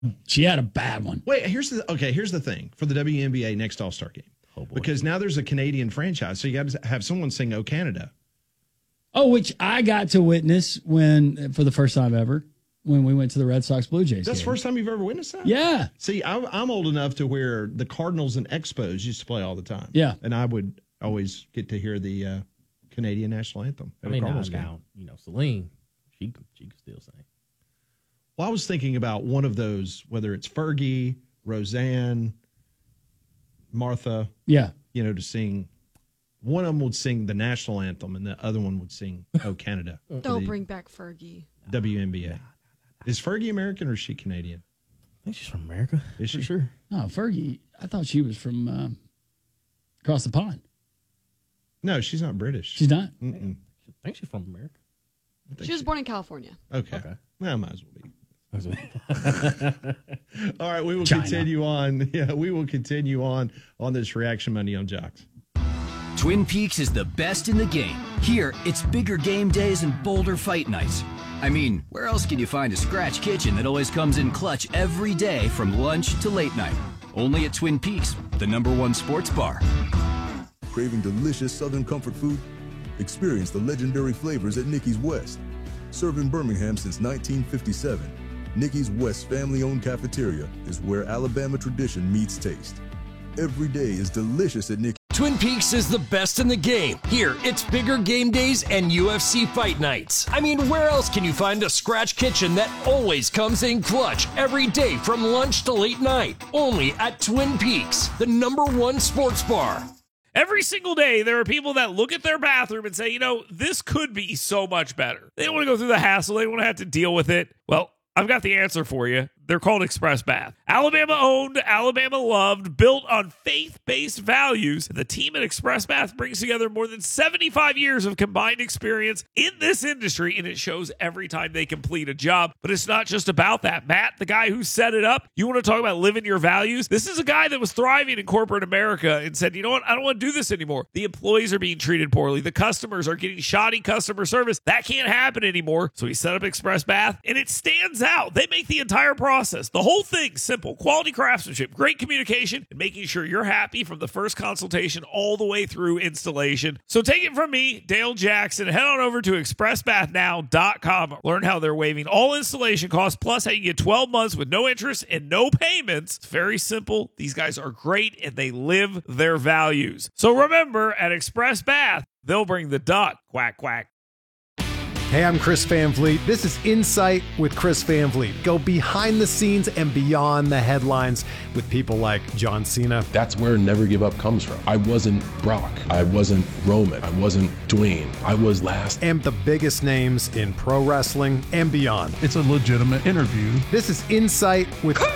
She had a bad one. Wait, here's the thing for the WNBA next All-Star game. Oh, boy. Because now there's a Canadian franchise, so you got to have someone sing "Oh Canada." Oh, which I got to witness for the first time ever when we went to the Red Sox Blue Jays. That's game. the first time you've ever witnessed that? Yeah. See, I'm old enough to where the Cardinals and Expos used to play all the time. Yeah. And I would always get to hear the Canadian national anthem at a Cardinals game. Now, Celine, she can still sing. Well, I was thinking about one of those, whether it's Fergie, Roseanne, Martha. Yeah. To sing. One of them would sing the national anthem, and the other one would sing "Oh Canada." Don't bring back Fergie. WNBA. Is Fergie American or is she Canadian? I think she's from America. Is she? For sure. Oh, Fergie. I thought she was from across the pond. No, she's not British. She's not? Mm-mm. I think she's from America. She was born in California. Okay. Well, might as well be. Okay. All right, we will China. continue on. Yeah, we will continue on this Reaction Monday on Jocks. Twin Peaks is the best in the game. Here, it's bigger game days and bolder fight nights. I mean, where else can you find a scratch kitchen that always comes in clutch every day from lunch to late night? Only at Twin Peaks, the #1 sports bar. Craving delicious Southern comfort food? Experience the legendary flavors at Nikki's West. Served in Birmingham since 1957, Nikki's West family-owned cafeteria is where Alabama tradition meets taste. Every day is delicious at Nikki's. Twin Peaks is the best in the game. Here, it's bigger game days and UFC fight nights. I mean, where else can you find a scratch kitchen that always comes in clutch every day from lunch to late night? Only at Twin Peaks, the #1 sports bar. Every single day, there are people that look at their bathroom and say, this could be so much better. They don't want to go through the hassle. They don't want to have to deal with it. Well, I've got the answer for you. They're called Express Bath. Alabama owned, Alabama loved, built on faith-based values. The team at Express Bath brings together more than 75 years of combined experience in this industry, and it shows every time they complete a job. But it's not just about that. Matt, the guy who set it up, you want to talk about living your values? This is a guy that was thriving in corporate America and said, you know what? I don't want to do this anymore. The employees are being treated poorly. The customers are getting shoddy customer service. That can't happen anymore. So he set up Express Bath, and it stands out. They make the entire process, the whole thing, simple. Quality craftsmanship, great communication, and making sure you're happy from the first consultation all the way through installation. So take it from me, Dale Jackson. Head on over to expressbathnow.com. Learn how they're waiving all installation costs, plus how you get 12 months with no interest and no payments. It's very simple. These guys are great, and they live their values. So remember, at Express Bath, they'll bring the duck. Quack, quack. Hey, I'm Chris Van Vliet. This is Insight with Chris Van Vliet. Go behind the scenes and beyond the headlines with people like John Cena. That's where Never Give Up comes from. I wasn't Brock. I wasn't Roman. I wasn't Dwayne. I was last. And the biggest names in pro wrestling and beyond. It's a legitimate interview. This is Insight with Chris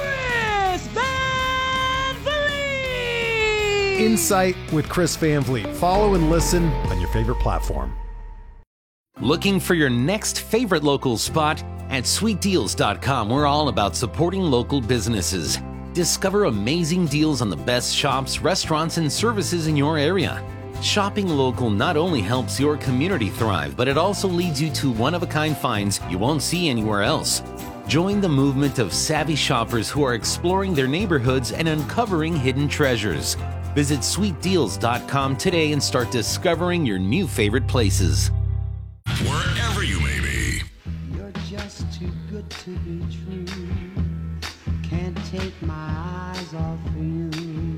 Van Vliet! Insight with Chris Van Vliet. Follow and listen on your favorite platform. Looking for your next favorite local spot? At sweetdeals.com, we're all about supporting local businesses. Discover amazing deals on the best shops, restaurants, and services in your area. Shopping local not only helps your community thrive, but it also leads you to one-of-a-kind finds you won't see anywhere else. Join the movement of savvy shoppers who are exploring their neighborhoods and uncovering hidden treasures. Visit sweetdeals.com today and start discovering your new favorite places. Wherever you may be. You're just too good to be true. Can't take my eyes off you.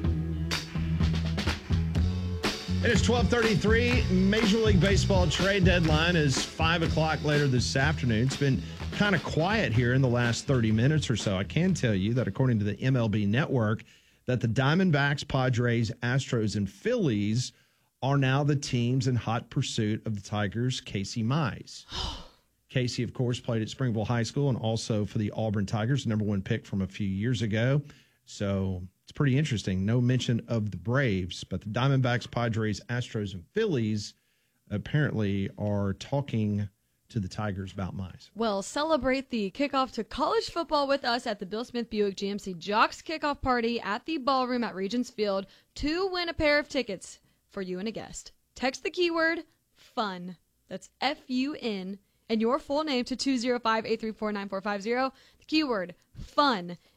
It is 12:33. Major League Baseball trade deadline is 5 o'clock later this afternoon. It's been kind of quiet here in the last 30 minutes or so. I can tell you that according to the MLB Network, that the Diamondbacks, Padres, Astros, and Phillies are now the teams in hot pursuit of the Tigers' Casey Mize. Casey, of course, played at Springville High School and also for the Auburn Tigers, #1 pick from a few years ago. So it's pretty interesting. No mention of the Braves, but the Diamondbacks, Padres, Astros, and Phillies apparently are talking to the Tigers about Mize. Well, celebrate the kickoff to college football with us at the Bill Smith Buick GMC Jocks kickoff party at the Ballroom at Regents Field to win a pair of tickets for you and a guest. Text the keyword FUN, that's F-U-N, and your full name to 205-834-9450. The keyword FUN,